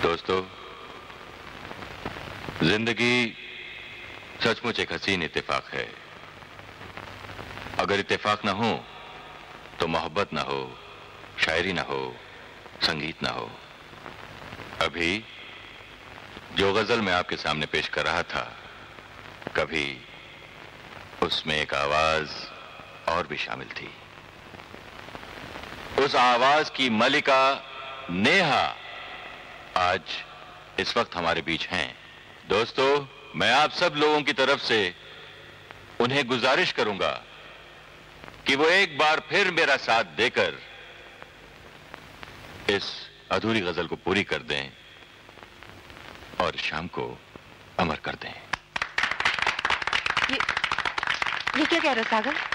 दोस्तों, जिंदगी सचमुच एक हसीन इत्तेफाक है। अगर इत्तेफाक ना हो तो मोहब्बत ना हो, शायरी ना हो, संगीत ना हो। अभी जो गजल मैं आपके सामने पेश कर रहा था, कभी उसमें एक आवाज और भी शामिल थी। उस आवाज की मलिका नेहा आज इस वक्त हमारे बीच हैं। दोस्तों, मैं आप सब लोगों की तरफ से उन्हें गुजारिश करूंगा कि वो एक बार फिर मेरा साथ देकर इस अधूरी गजल को पूरी कर दें और शाम को अमर कर दें। ये क्या कह रहे हो सागर?